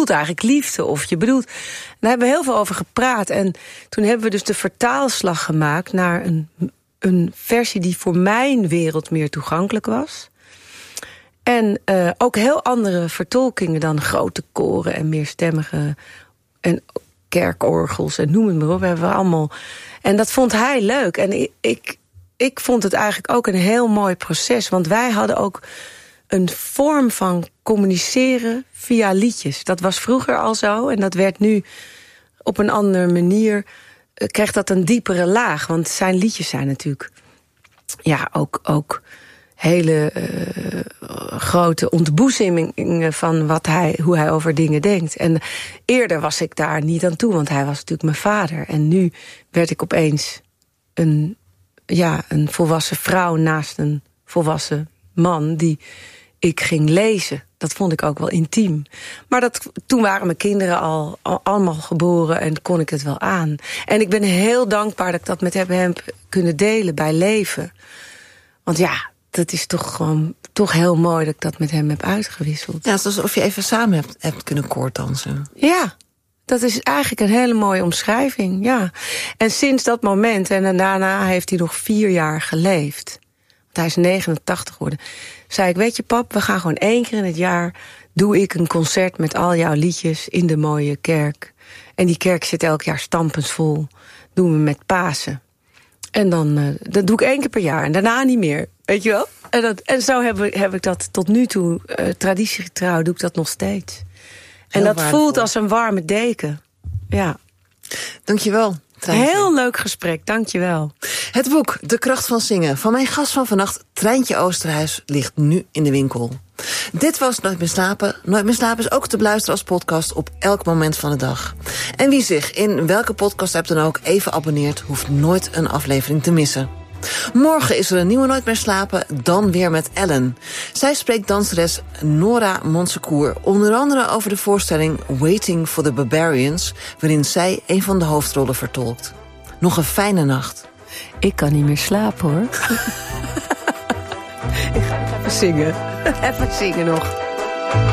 bedoelt eigenlijk liefde of je bedoelt... Daar hebben we heel veel over gepraat. En toen hebben we dus de vertaalslag gemaakt naar een versie die voor mijn wereld meer toegankelijk was. En ook heel andere vertolkingen dan grote koren en meerstemmige en kerkorgels en noem het maar op. We hebben allemaal. En dat vond hij leuk. En ik vond het eigenlijk ook een heel mooi proces. Want wij hadden ook een vorm van communiceren via liedjes. Dat was vroeger al zo en dat werd nu op een andere manier... krijgt dat een diepere laag. Want zijn liedjes zijn natuurlijk ook hele grote ontboezemingen van hoe hij over dingen denkt. En eerder was ik daar niet aan toe, want hij was natuurlijk mijn vader. En nu werd ik opeens een volwassen vrouw naast een volwassen man die ik ging lezen. Dat vond ik ook wel intiem. Maar toen waren mijn kinderen al allemaal geboren en kon ik het wel aan. En ik ben heel dankbaar dat ik dat met hem heb kunnen delen bij leven. Want ja, dat is toch heel mooi dat ik dat met hem heb uitgewisseld. Ja, het is alsof je even samen hebt kunnen koorddansen. Ja, dat is eigenlijk een hele mooie omschrijving, ja. En sinds dat moment, en daarna heeft hij nog 4 jaar geleefd. Want hij is 89 geworden. Zei ik, weet je pap, we gaan gewoon 1 keer in het jaar... doe ik een concert met al jouw liedjes in de mooie kerk. En die kerk zit elk jaar stampensvol. Doen we met Pasen. En dan, dat doe ik 1 keer per jaar. En daarna niet meer, weet je wel? En zo heb ik dat tot nu toe, traditiegetrouw, doe ik dat nog steeds. En dat voelt als een warme deken. Ja. Dankjewel, Treintje. Heel leuk gesprek, dankjewel. Het boek De Kracht van Zingen van mijn gast van vannacht, Treintje Oosterhuis, ligt nu in de winkel. Dit was Nooit meer slapen. Nooit meer slapen is ook te beluisteren als podcast op elk moment van de dag. En wie zich in welke podcast-app dan ook even abonneert, hoeft nooit een aflevering te missen. Morgen is er een nieuwe Nooit meer slapen, dan weer met Ellen. Zij spreekt danseres Nora Monsecourt onder andere over de voorstelling Waiting for the Barbarians, waarin zij een van de hoofdrollen vertolkt. Nog een fijne nacht. Ik kan niet meer slapen, hoor. Ik ga even zingen. Even zingen nog.